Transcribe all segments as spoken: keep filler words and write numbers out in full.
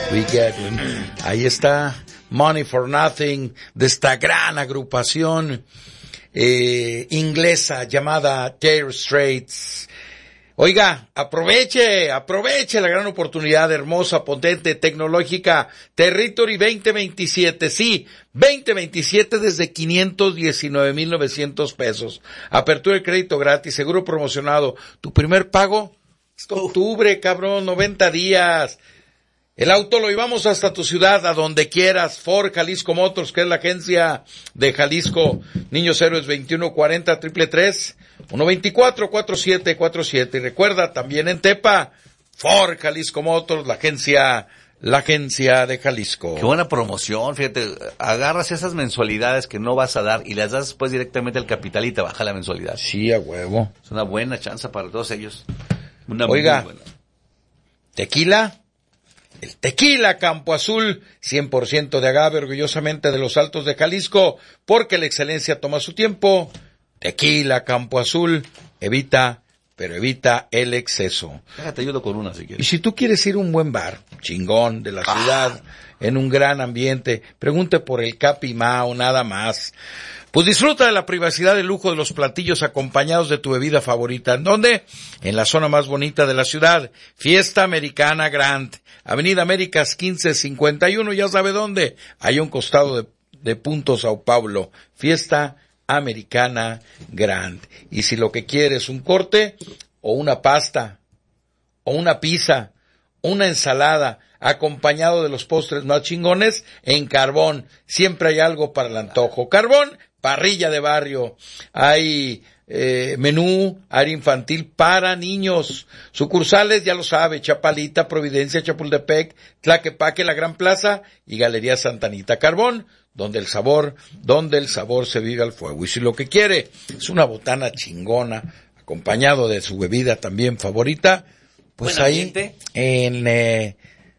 We Get. Ahí está Money for Nothing, de esta gran agrupación eh, inglesa llamada Dire Straits. Oiga, aproveche, aproveche la gran oportunidad hermosa, potente, tecnológica, Territory veinte veintisiete, sí, veinte veintisiete desde quinientos diecinueve mil novecientos pesos. Apertura de crédito gratis, seguro promocionado. Tu primer pago, hasta octubre, cabrón, noventa días. El auto lo llevamos hasta tu ciudad, a donde quieras. Ford Jalisco Motors, que es la agencia de Jalisco. Niños Héroes veintiuno cuarenta, triple tres, uno veinticuatro, cuarenta y siete cuarenta y siete. Y recuerda, también en Tepa, Ford Jalisco Motors, la agencia, la agencia de Jalisco. Qué buena promoción, fíjate. Agarras esas mensualidades que no vas a dar y las das después directamente al capital y te baja la mensualidad. Sí, a huevo. Es una buena chance para todos ellos. Una Oiga, muy buena. Tequila. El tequila Campo Azul, cien por ciento de agave, orgullosamente de los Altos de Jalisco, porque la excelencia toma su tiempo. Tequila Campo Azul, evita, pero evita el exceso. Déjate, ayudo con una si quieres. Y si tú quieres ir a un buen bar, chingón, de la ciudad, ah. en un gran ambiente, pregunte por el Capi Mao, nada más. Pues disfruta de la privacidad y el lujo de los platillos acompañados de tu bebida favorita. ¿En dónde? En la zona más bonita de la ciudad. Fiesta Americana Grand. Avenida Américas quince cincuenta y uno, ya sabe dónde. Hay a un costado de, de Punto Sao Paulo. Fiesta Americana Grand. Y si lo que quieres es un corte, o una pasta, o una pizza, o una ensalada, acompañado de los postres más chingones, en Carbón. Siempre hay algo para el antojo. Carbón, parrilla de barrio. Hay eh, menú, área infantil para niños. Sucursales, ya lo sabe, Chapalita, Providencia, Chapultepec, Tlaquepaque, La Gran Plaza y Galería Santanita. Carbón, donde el sabor, donde el sabor se vive al fuego. Y si lo que quiere es una botana chingona, acompañado de su bebida también favorita, pues buen ahí ambiente. en... Eh...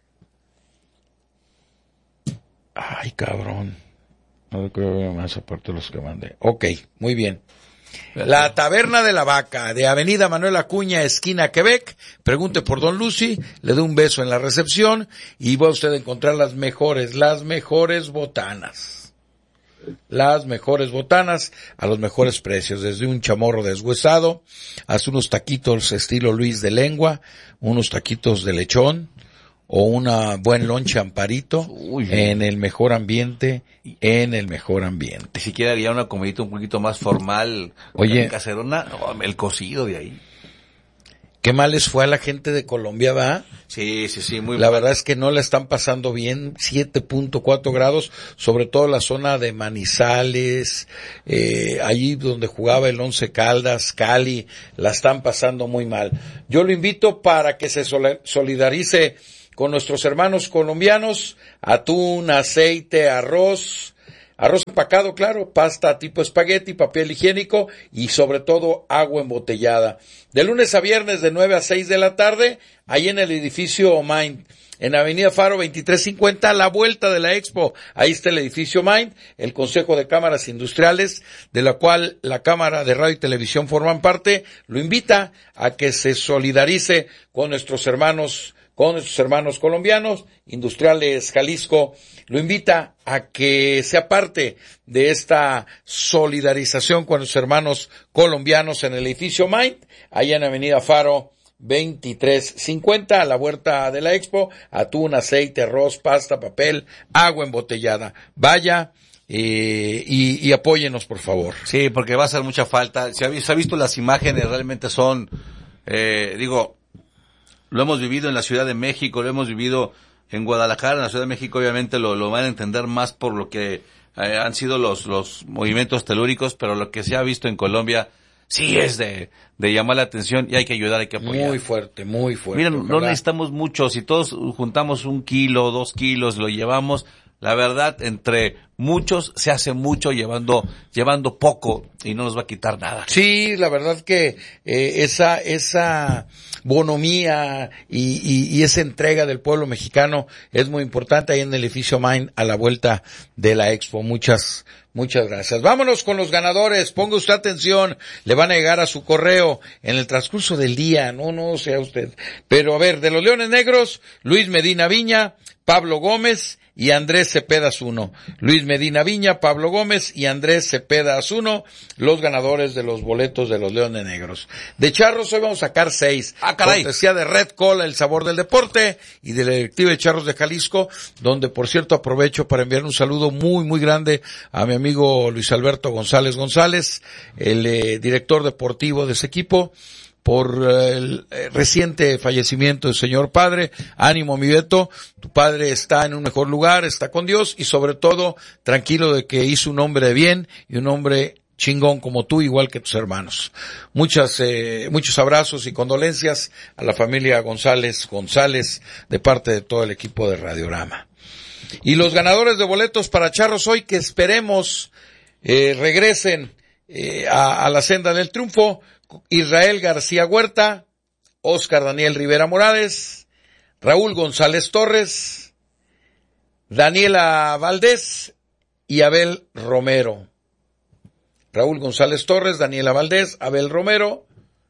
Ay, cabrón. No creo que más aparte de los que mandé. Ok, muy bien. La Taberna de la Vaca, de Avenida Manuel Acuña, esquina Quebec. Pregunte por Don Lucy, le dé un beso en la recepción y va usted a encontrar las mejores, las mejores botanas. Las mejores botanas a los mejores precios, desde un chamorro deshuesado hasta unos taquitos estilo Luis de lengua, unos taquitos de lechón, o una buen lonche Amparito. Uy, en el mejor ambiente, en el mejor ambiente. Ni siquiera haría una comidita un poquito más formal, oye, caserona, no, el cocido de ahí. Qué mal les fue a la gente de Colombia, ¿va? Sí, sí, sí, muy La mal. verdad es que no la están pasando bien, siete punto cuatro grados, sobre todo la zona de Manizales, eh, allí donde jugaba el Once Caldas, Cali, la están pasando muy mal. Yo lo invito para que se solidarice con nuestros hermanos colombianos, atún, aceite, arroz, arroz empacado, claro, pasta tipo espagueti, papel higiénico y sobre todo agua embotellada. De lunes a viernes de nueve a seis de la tarde, ahí en el edificio Mind, en Avenida Faro veintitrés cincuenta, a la vuelta de la Expo. Ahí está el edificio Mind, el Consejo de Cámaras Industriales, de la cual la Cámara de Radio y Televisión forman parte, lo invita a que se solidarice con nuestros hermanos con nuestros hermanos colombianos. Industriales Jalisco lo invita a que sea parte de esta solidarización con los hermanos colombianos en el edificio Mind, allá en Avenida Faro veintitrés cincuenta, a la vuelta de la Expo. Atún, aceite, arroz, pasta, papel, agua embotellada. Vaya eh, y, y apóyenos, por favor. Sí, porque va a hacer mucha falta. Se ha, se ha visto las imágenes, realmente son, eh, digo, lo hemos vivido en la Ciudad de México, lo hemos vivido en Guadalajara. En la Ciudad de México obviamente lo, lo van a entender más por lo que eh, han sido los, los movimientos telúricos, pero lo que se ha visto en Colombia sí es de, de llamar la atención y hay que ayudar, hay que apoyar. Muy fuerte, muy fuerte. Miren, no necesitamos mucho, si todos juntamos un kilo, dos kilos, lo llevamos, la verdad, entre muchos se hace mucho llevando llevando poco y no nos va a quitar nada. Sí, la verdad que eh, esa esa bonomía y, y, y esa entrega del pueblo mexicano es muy importante ahí en el edificio Main a la vuelta de la Expo. Muchas Muchas gracias. Vámonos con los ganadores. Ponga usted atención. Le van a llegar a su correo en el transcurso del día. No, no sea usted. Pero a ver, de los Leones Negros, Luis Medina Viña, Pablo Gómez y Andrés Cepeda Azuno. Luis Medina Viña, Pablo Gómez y Andrés Cepeda Azuno, los ganadores de los boletos de los Leones Negros. De Charros hoy vamos a sacar seis. Ah, caray. Cortesía de Red Cola, el sabor del deporte, y de la directiva de Charros de Jalisco, donde por cierto aprovecho para enviar un saludo muy, muy grande a mi amigo Luis Alberto González González, el eh, director deportivo de ese equipo, por el reciente fallecimiento del señor padre. Ánimo, mi Beto, tu padre está en un mejor lugar, está con Dios y sobre todo tranquilo de que hizo un hombre de bien y un hombre chingón como tú, igual que tus hermanos. Muchas, eh, muchos abrazos y condolencias a la familia González González de parte de todo el equipo de Radiorama. Y los ganadores de boletos para Charros hoy, que esperemos eh, regresen eh, a, a la senda del triunfo: Israel García Huerta, Óscar Daniel Rivera Morales, Raúl González Torres, Daniela Valdés y Abel Romero. Raúl González Torres, Daniela Valdés, Abel Romero,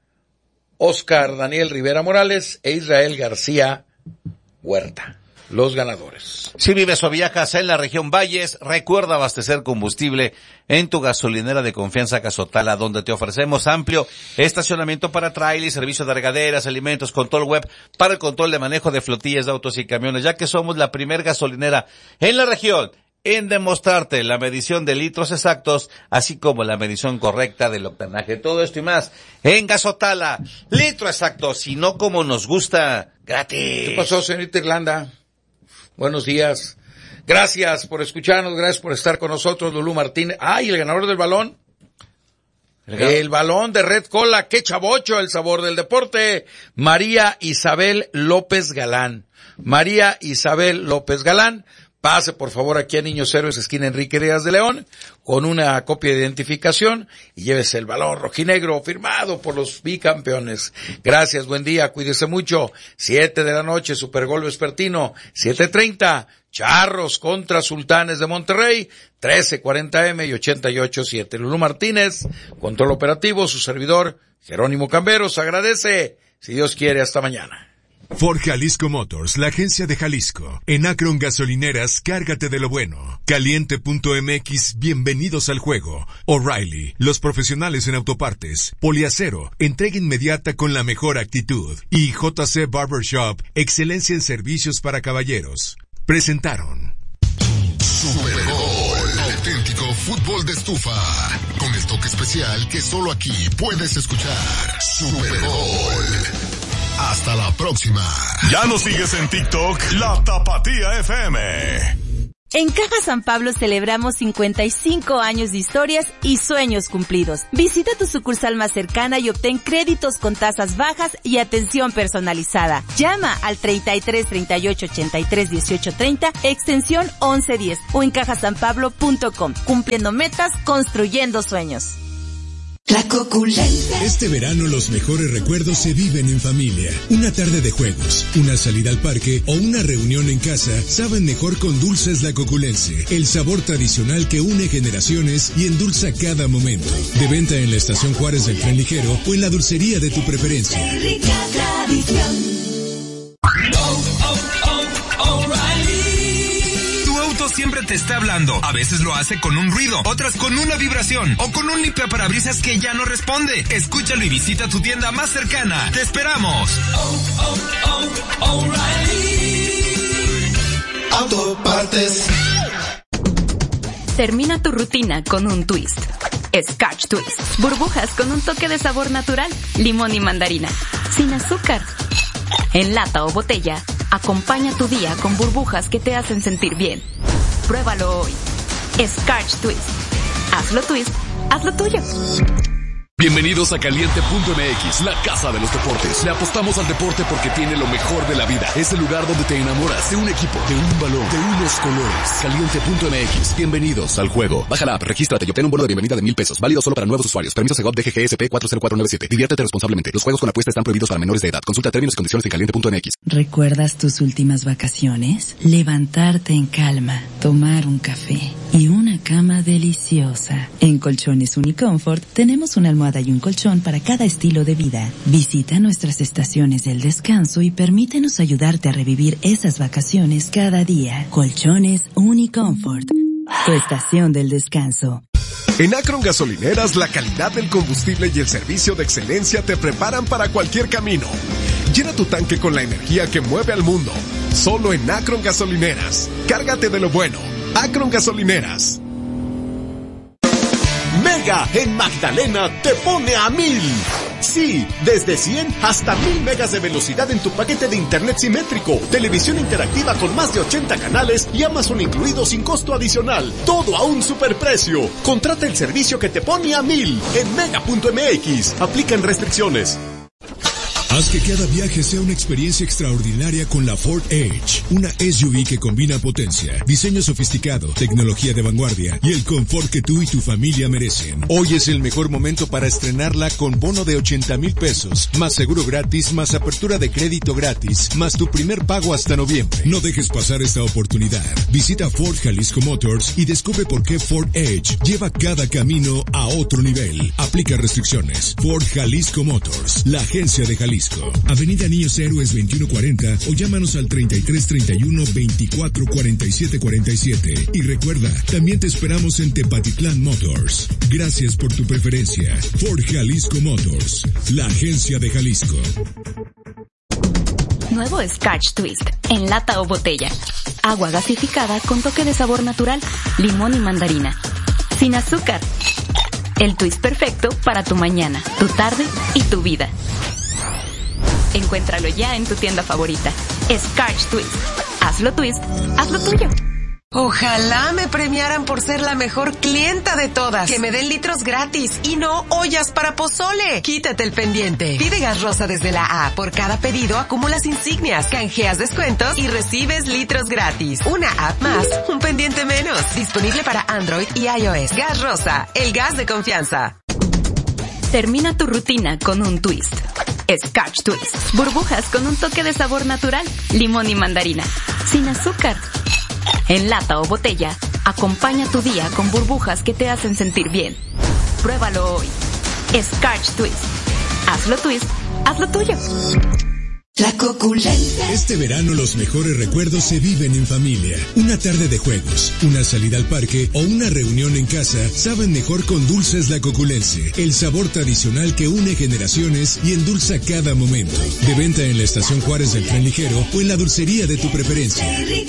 Óscar Daniel Rivera Morales e Israel García Huerta. Los ganadores. Si vives o viajas en la región Valles, recuerda abastecer combustible en tu gasolinera de confianza Gasotala, donde te ofrecemos amplio estacionamiento para trailer, servicio de regaderas, alimentos, control web para el control de manejo de flotillas de autos y camiones, ya que somos la primer gasolinera en la región en demostrarte la medición de litros exactos, así como la medición correcta del octanaje. Todo esto y más en Gasotala. Litro exacto, si no como nos gusta, gratis. ¿Qué pasó, señorita Irlanda? Buenos días. Gracias por escucharnos, gracias por estar con nosotros, Lulú Martínez. Ah, y el ganador del balón. El, el balón de Red Cola, qué chavocho, el sabor del deporte. María Isabel López Galán. María Isabel López Galán. Pase por favor aquí a Niños Héroes, esquina Enrique Díaz de León, con una copia de identificación y llévese el balón rojinegro firmado por los bicampeones. Gracias, buen día, cuídese mucho. Siete de la noche, Supergol Vespertino. Siete treinta, Charros contra Sultanes de Monterrey. Trece cuarenta eme y ochenta y ocho siete. Lulú Martínez, control operativo, su servidor Jerónimo Camberos, agradece. Si Dios quiere, hasta mañana. Ford Jalisco Motors, la agencia de Jalisco. En Akron Gasolineras, cárgate de lo bueno. Caliente punto eme equis, bienvenidos al juego. O'Reilly, los profesionales en autopartes. Poliacero, entrega inmediata con la mejor actitud. Y J C Barbershop, excelencia en servicios para caballeros. Presentaron Super Bowl, auténtico fútbol de estufa, con el toque especial que solo aquí puedes escuchar. Super Bowl. Hasta la próxima. Ya nos sigues en TikTok, La Tapatía F M. En Caja San Pablo celebramos cincuenta y cinco años de historias y sueños cumplidos. Visita tu sucursal más cercana y obtén créditos con tasas bajas y atención personalizada. Llama al treinta y tres, treinta y ocho, ochenta y tres, dieciocho, treinta, extensión once diez o en caja san pablo punto com. Cumpliendo metas, construyendo sueños. La Coculense. Este verano los mejores recuerdos se viven en familia. Una tarde de juegos, una salida al parque o una reunión en casa saben mejor con Dulces La Coculense. El sabor tradicional que une generaciones y endulza cada momento. De venta en la Estación Juárez del Tren Ligero o en la dulcería de tu preferencia. Rica tradición. Oh, oh, oh, O'Reilly. Tu auto siempre te está hablando. A veces lo hace con un ruido, otras con una vibración o con un limpiaparabrisas que ya no responde. Escúchalo y visita tu tienda más cercana. ¡Te esperamos! Oh, oh, oh, O'Reilly Auto Partes. Termina tu rutina con un twist. Scotch Twist. Burbujas con un toque de sabor natural. Limón y mandarina. Sin azúcar. En lata o botella, acompaña tu día con burbujas que te hacen sentir bien. Pruébalo hoy. Scotch Twist. Hazlo twist, hazlo tuyo. Bienvenidos a Caliente punto M X, la casa de los deportes. Le apostamos al deporte porque tiene lo mejor de la vida. Es el lugar donde te enamoras de un equipo, de un balón, de unos colores. Caliente punto M X, bienvenidos al juego. Baja la app, regístrate y obtén un bono de bienvenida de mil pesos. Válido solo para nuevos usuarios. Permiso Segov D G G S P cuatro cero cuatro nueve siete. Diviértete responsablemente. Los juegos con apuesta están prohibidos para menores de edad. Consulta términos y condiciones en Caliente punto M X. ¿Recuerdas tus últimas vacaciones? Levantarte en calma, tomar un café y una cama deliciosa. En Colchones Unicomfort tenemos una almohada y un colchón para cada estilo de vida. Visita nuestras estaciones del descanso y permítenos ayudarte a revivir esas vacaciones cada día. Colchones Unicomfort, tu estación del descanso. En Akron Gasolineras, la calidad del combustible y el servicio de excelencia te preparan para cualquier camino. Llena tu tanque con la energía que mueve al mundo. Solo en Akron Gasolineras. Cárgate de lo bueno. Akron Gasolineras. Mega en Magdalena te pone a mil. Sí, desde cien hasta mil megas de velocidad en tu paquete de internet simétrico, televisión interactiva con más de ochenta canales y Amazon incluido sin costo adicional. Todo a un superprecio. Contrata el servicio que te pone a mil en mega punto M X. Aplican restricciones. Haz que cada viaje sea una experiencia extraordinaria con la Ford Edge, una S U V que combina potencia, diseño sofisticado, tecnología de vanguardia y el confort que tú y tu familia merecen. Hoy es el mejor momento para estrenarla con bono de ochenta mil pesos, más seguro gratis, más apertura de crédito gratis, más tu primer pago hasta noviembre. No dejes pasar esta oportunidad. Visita Ford Jalisco Motors y descubre por qué Ford Edge lleva cada camino a otro nivel. Aplica restricciones. Ford Jalisco Motors, la agencia de Jalisco. Avenida Niños Héroes veintiuno cuarenta o llámanos al treinta y tres treinta y uno veinticuatro cuarenta y siete cuarenta y siete. Y recuerda, también te esperamos en Tepatitlán Motors. Gracias por tu preferencia. Ford Jalisco Motors, la agencia de Jalisco. Nuevo Scotch Twist, en lata o botella. Agua gasificada con toque de sabor natural, limón y mandarina. Sin azúcar. El twist perfecto para tu mañana, tu tarde y tu vida. Encuéntralo ya en tu tienda favorita. Scotch Twist. Hazlo twist, hazlo tuyo. Ojalá me premiaran por ser la mejor clienta de todas. Que me den litros gratis y no ollas para pozole. Quítate el pendiente. Pide Gas Rosa desde la A. Por cada pedido acumulas insignias, canjeas descuentos y recibes litros gratis. Una app más, un pendiente menos. Disponible para Android y iOS. Gas Rosa, el gas de confianza. Termina tu rutina con un twist. Scotch Twist. Burbujas con un toque de sabor natural, limón y mandarina. Sin azúcar. En lata o botella, acompaña tu día con burbujas que te hacen sentir bien. Pruébalo hoy. Scotch Twist. Hazlo twist, hazlo tuyo. La Coculenta. Este verano los mejores recuerdos se viven en familia. Una tarde de juegos, una salida al parque o una reunión en casa saben mejor con Dulces La Coculense. El sabor tradicional que une generaciones y endulza cada momento. De venta en la Estación Juárez del Tren Ligero o en la dulcería de tu preferencia.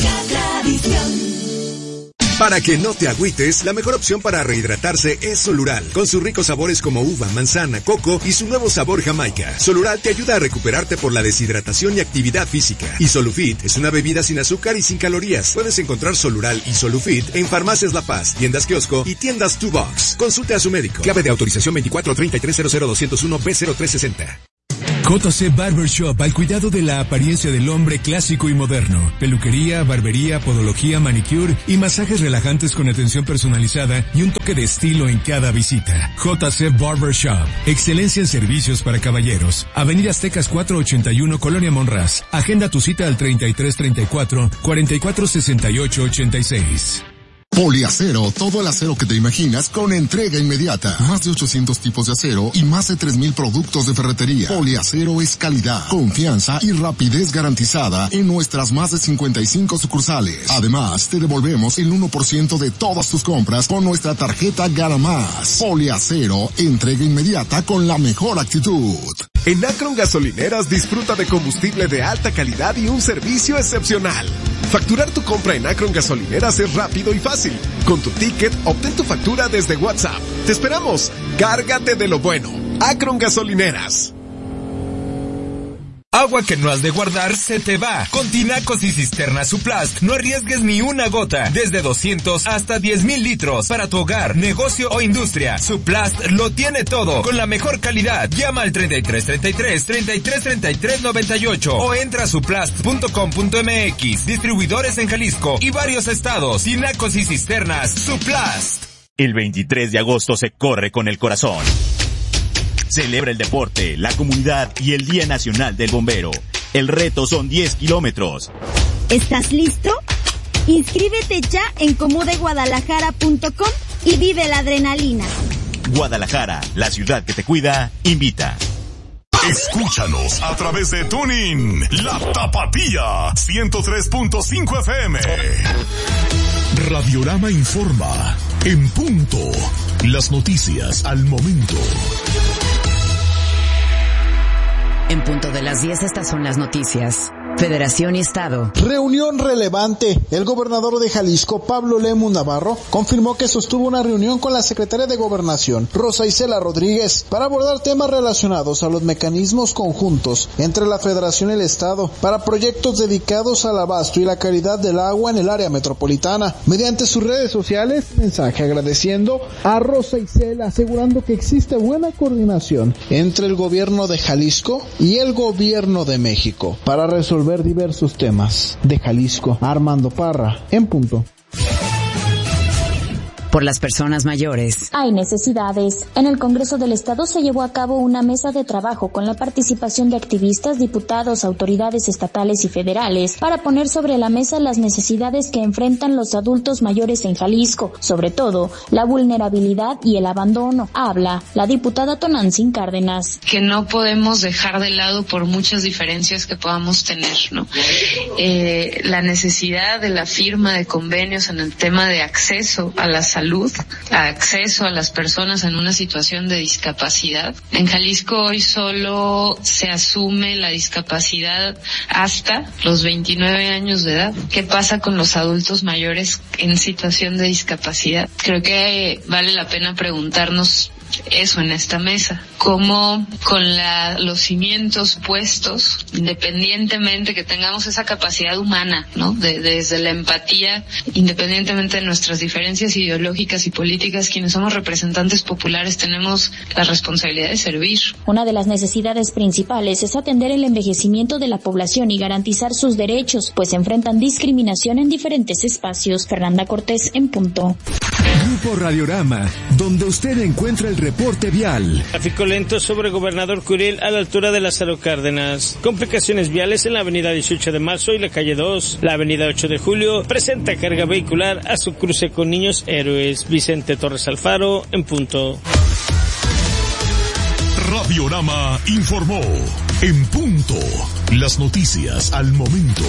Para que no te agüites, la mejor opción para rehidratarse es Solural, con sus ricos sabores como uva, manzana, coco y su nuevo sabor Jamaica. Solural te ayuda a recuperarte por la deshidratación y actividad física. Y Solufit es una bebida sin azúcar y sin calorías. Puedes encontrar Solural y Solufit en Farmacias La Paz, tiendas kiosco y tiendas Two Box. Consulte a su médico. Clave de autorización veinticuatro treinta y tres cero cero doscientos uno B cero tres sesenta. J C Barbershop, al cuidado de la apariencia del hombre clásico y moderno. Peluquería, barbería, podología, manicure y masajes relajantes con atención personalizada y un toque de estilo en cada visita. J C Barbershop, excelencia en servicios para caballeros. Avenida Aztecas cuatrocientos ochenta y uno, Colonia Monraz. Agenda tu cita al treinta y tres treinta y cuatro, cuarenta y cuatro sesenta y ocho ochenta y seis. Poliacero, todo el acero que te imaginas con entrega inmediata. Más de ochocientos tipos de acero y más de tres mil productos de ferretería. Poliacero es calidad, confianza y rapidez garantizada en nuestras más de cincuenta y cinco sucursales. Además, te devolvemos el uno por ciento de todas tus compras con nuestra tarjeta Gana Más. Poliacero, entrega inmediata con la mejor actitud. En Akron Gasolineras disfruta de combustible de alta calidad y un servicio excepcional. Facturar tu compra en Akron Gasolineras es rápido y fácil. Con tu ticket, obtén tu factura desde WhatsApp. ¡Te esperamos! ¡Cárgate de lo bueno! Akron Gasolineras. agua que no has de guardar se te va. Con tinacos y cisternas Suplast, no arriesgues ni una gota. Desde doscientos hasta diez mil litros. Para tu hogar, negocio o industria, Suplast lo tiene todo. Con la mejor calidad. Llama al treinta y tres treinta y tres, treinta y tres treinta y tres noventa y ocho o entra a suplast punto com punto m x. Distribuidores en Jalisco y varios estados. Tinacos y cisternas Suplast. El veintitrés de agosto se corre con el corazón. Celebra el deporte, la comunidad y el Día Nacional del Bombero. El reto son diez kilómetros. ¿Estás listo? Inscríbete ya en comude guadalajara punto com y vive la adrenalina. Guadalajara, la ciudad que te cuida, invita. Escúchanos a través de TuneIn, La Tapatía, ciento tres punto cinco F M. Radiorama informa, en punto, las noticias al momento. En punto de las diez, estas son las noticias. Federación y Estado. Reunión relevante. El gobernador de Jalisco, Pablo Lemus Navarro, confirmó que sostuvo una reunión con la secretaria de Gobernación, Rosa Isela Rodríguez, para abordar temas relacionados a los mecanismos conjuntos entre la Federación y el Estado para proyectos dedicados al abasto y la calidad del agua en el área metropolitana. Mediante sus redes sociales, mensaje agradeciendo a Rosa Isela, asegurando que existe buena coordinación entre el gobierno de Jalisco y el gobierno de México para resolver diversos temas. De Jalisco, Armando Parra, en punto. Por las personas mayores. Hay necesidades. En el Congreso del Estado se llevó a cabo una mesa de trabajo con la participación de activistas, diputados, autoridades estatales y federales para poner sobre la mesa las necesidades que enfrentan los adultos mayores en Jalisco, sobre todo la vulnerabilidad y el abandono. Habla la diputada Tonantzin Cárdenas. Que no podemos dejar de lado por muchas diferencias que podamos tener, ¿no? Eh, la necesidad de la firma de convenios en el tema de acceso a la salud, acceso a las personas en una situación de discapacidad. En Jalisco hoy solo se asume la discapacidad hasta los veintinueve años de edad. ¿Qué pasa con los adultos mayores en situación de discapacidad? Creo que vale la pena preguntarnos eso en esta mesa, cómo con la, los cimientos puestos, independientemente que tengamos esa capacidad humana, ¿no? De, desde la empatía, independientemente de nuestras diferencias ideológicas y políticas, quienes somos representantes populares tenemos la responsabilidad de servir. Una de las necesidades principales es atender el envejecimiento de la población y garantizar sus derechos, pues enfrentan discriminación en diferentes espacios. Fernanda Cortés, en punto. Grupo Radiorama, donde usted encuentra el reporte vial. Tráfico lento sobre Gobernador Curiel a la altura de Lázaro Cárdenas. Complicaciones viales en la avenida dieciocho de marzo y la calle dos. La avenida ocho de julio presenta carga vehicular a su cruce con Niños Héroes. Vicente Torres Alfaro, en punto. Radiorama informó, en punto, las noticias al momento.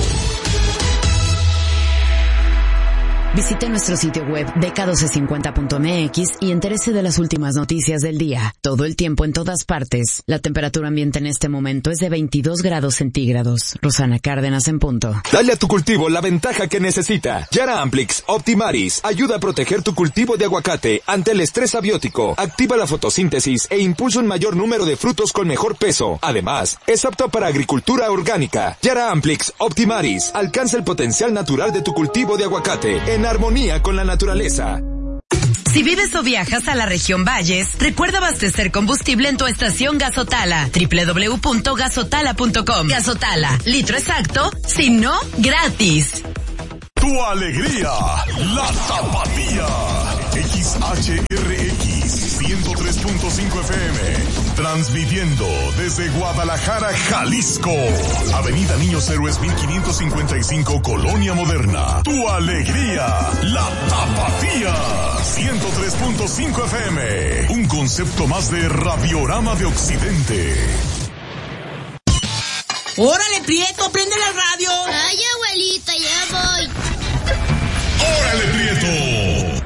Visite nuestro sitio web d k doce cincuenta punto m x y entérese de las últimas noticias del día. Todo el tiempo, en todas partes. La temperatura ambiente en este momento es de veintidós grados centígrados. Rosana Cárdenas, en punto. Dale a tu cultivo la ventaja que necesita. Yara Amplix Optimaris ayuda a proteger tu cultivo de aguacate ante el estrés abiótico. Activa la fotosíntesis e impulsa un mayor número de frutos con mejor peso. Además, es apto para agricultura orgánica. Yara Amplix Optimaris alcanza el potencial natural de tu cultivo de aguacate en armonía con la naturaleza. Si vives o viajas a la región Valles, recuerda abastecer combustible en tu estación Gasotala. doble u doble u doble u punto gasotala punto com. Gasotala, litro exacto, si no, gratis. Tu alegría, la Tapatía. X H R X ciento tres punto cinco F M. Transmitiendo desde Guadalajara, Jalisco. Avenida Niños Héroes mil quinientos cincuenta y cinco, Colonia Moderna. Tu alegría, la Tapatía. ciento tres punto cinco F M. Un concepto más de Radiorama de Occidente. ¡Órale, Prieto! ¡Prende la radio! Ay, abuelita, ya voy. ¡Órale, Prieto!